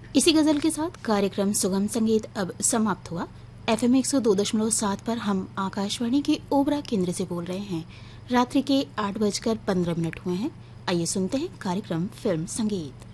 इसी गजल के साथ कार्यक्रम सुगम संगीत अब समाप्त हुआ। FM 102.7 पर हम आकाशवाणी के ओबरा केंद्र से बोल रहे हैं। रात्रि के 8:15 हुए हैं। आइए सुनते हैं कार्यक्रम फिल्म संगीत।